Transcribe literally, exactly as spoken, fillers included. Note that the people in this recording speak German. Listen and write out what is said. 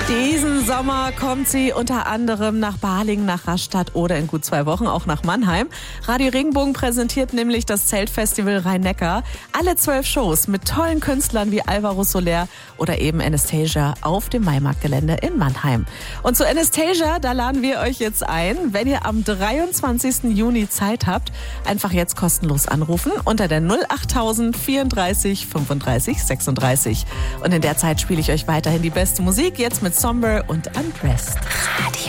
Diesen Sommer kommt sie unter anderem nach Balingen, nach Rastatt oder in gut zwei Wochen auch nach Mannheim. Radio Regenbogen präsentiert nämlich das Zeltfestival Rhein-Neckar. Alle zwölf Shows mit tollen Künstlern wie Alvaro Soler oder eben Anastasia auf dem Maimarktgelände in Mannheim. Und zu Anastasia, da laden wir euch jetzt ein, wenn ihr am dreiundzwanzigsten Juni Zeit habt, einfach jetzt kostenlos anrufen unter der null achttausend vierunddreißig fünfunddreißig sechsunddreißig. Und in der Zeit spiele ich euch weiterhin die beste Musik, jetzt mit Somber und Undressed.